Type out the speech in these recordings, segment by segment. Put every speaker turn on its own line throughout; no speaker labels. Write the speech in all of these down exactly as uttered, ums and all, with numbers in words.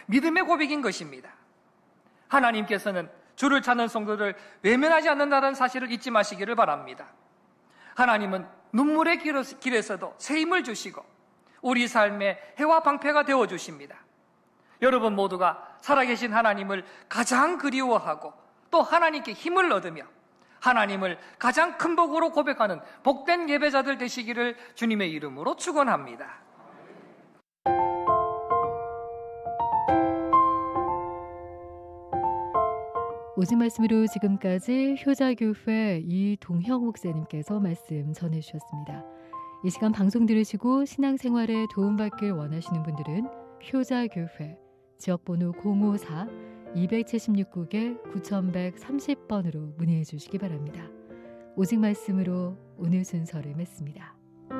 믿음의 고백인 것입니다. 하나님께서는 주를 찾는 성도를 외면하지 않는다는 사실을 잊지 마시기를 바랍니다. 하나님은 눈물의 길에서도 새 힘을 주시고 우리 삶의 해와 방패가 되어주십니다. 여러분 모두가 살아계신 하나님을 가장 그리워하고 또 하나님께 힘을 얻으며 하나님을 가장 큰 복으로 고백하는 복된 예배자들 되시기를 주님의 이름으로 축원합니다.
오직 말씀으로 지금까지 효자교회 이동형 목사님께서 말씀 전해주셨습니다. 이 시간 방송 들으시고 신앙생활에 도움받길 원하시는 분들은 효자교회 지역번호 공오사 이칠육 국에 구천백삼십 번으로 문의해 주시기 바랍니다. 오직 말씀으로 오늘 순서를 맺습니다.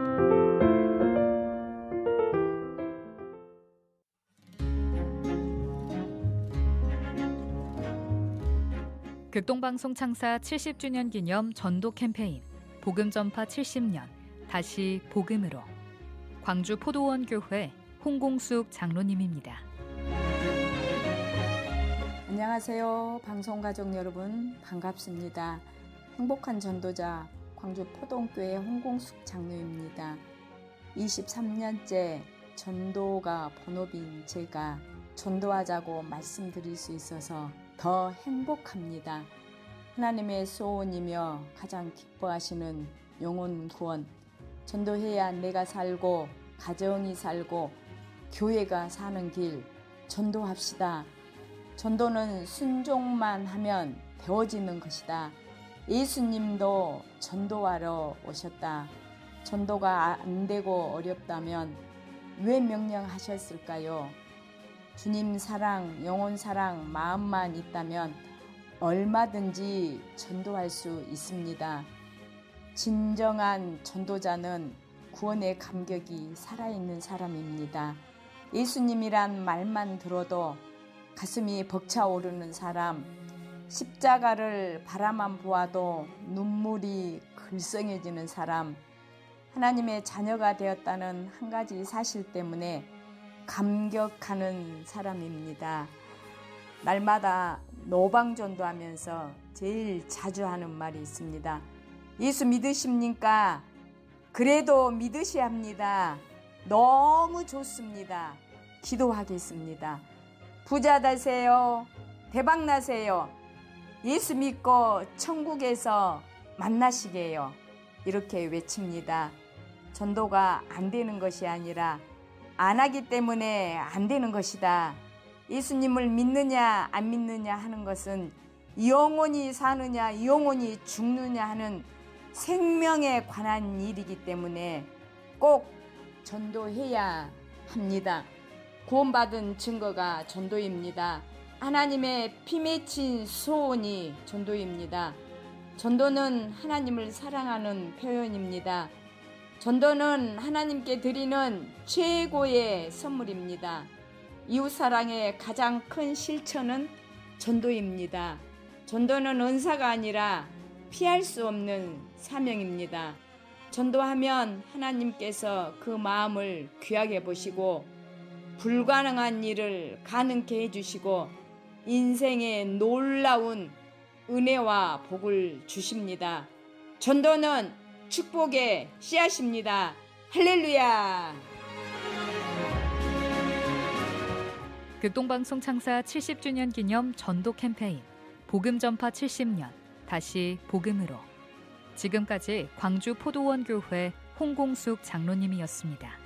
극동방송 창사 칠십 주년 기념 전도 캠페인 복음 전파 칠십 년 다시 복음으로 광주 포도원 교회 홍공숙 장로님입니다.
안녕하세요. 방송가족 여러분 반갑습니다. 행복한 전도자 광주 포도원교회 홍공숙 장로입니다. 이십삼 년째 전도가 본업인 제가 전도하자고 말씀드릴 수 있어서 더 행복합니다. 하나님의 소원이며 가장 기뻐하시는 영혼 구원, 전도해야 내가 살고 가정이 살고 교회가 사는 길 전도합시다. 전도는 순종만 하면 배워지는 것이다. 예수님도 전도하러 오셨다. 전도가 안 되고 어렵다면 왜 명령하셨을까요? 주님 사랑, 영혼 사랑, 마음만 있다면 얼마든지 전도할 수 있습니다. 진정한 전도자는 구원의 감격이 살아있는 사람입니다. 예수님이란 말만 들어도 가슴이 벅차오르는 사람, 십자가를 바라만 보아도 눈물이 글썽여지는 사람, 하나님의 자녀가 되었다는 한 가지 사실 때문에 감격하는 사람입니다. 날마다 노방전도하면서 제일 자주 하는 말이 있습니다. 예수 믿으십니까? 그래도 믿으셔야 합니다. 너무 좋습니다. 기도하겠습니다. 부자 되세요. 대박 나세요. 예수 믿고 천국에서 만나시게요. 이렇게 외칩니다. 전도가 안 되는 것이 아니라 안 하기 때문에 안 되는 것이다. 예수님을 믿느냐 안 믿느냐 하는 것은 영원히 사느냐 영원히 죽느냐 하는 생명에 관한 일이기 때문에 꼭 전도해야 합니다. 구원받은 증거가 전도입니다. 하나님의 피 맺힌 소원이 전도입니다. 전도는 하나님을 사랑하는 표현입니다. 전도는 하나님께 드리는 최고의 선물입니다. 이웃사랑의 가장 큰 실천은 전도입니다. 전도는 은사가 아니라 피할 수 없는 사명입니다. 전도하면 하나님께서 그 마음을 귀하게 보시고 불가능한 일을 가능케 해주시고 인생의 놀라운 은혜와 복을 주십니다. 전도는 축복의 씨앗입니다. 할렐루야!
극동방송 창사 칠십 주년 기념 전도 캠페인 복음 전파 칠십 년 다시 복음으로 지금까지 광주 포도원 교회 홍공숙 장로님이었습니다.